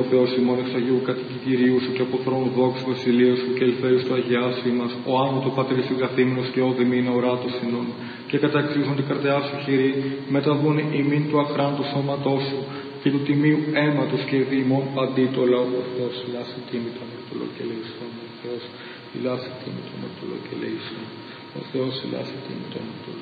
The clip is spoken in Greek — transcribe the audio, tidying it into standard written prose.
Ο Θεός ημών εξ Αγίου κατοικητηρίου σου και από θρόνου δόξου βασιλείου σου και ελθέους του αγιάσου ημάς, ο άνω το πατρί σου καθήμενος και όδημη είναι οράτος συνών. Και καταξίζουν την καρδιά σου χειρή, μεταβούν ημίν του αχράντου σώματός σου και του τιμίου αίματος και διημών παντί το λαό. Ο Θεός ηλάσε τίμη το αμαρτωλό και ελεησόν. Ο Θεός ηλάσε τίμη το αμαρτωλό και ελεησόν. Ο Θεός ηλάσε τίμη το αμαρτωλό.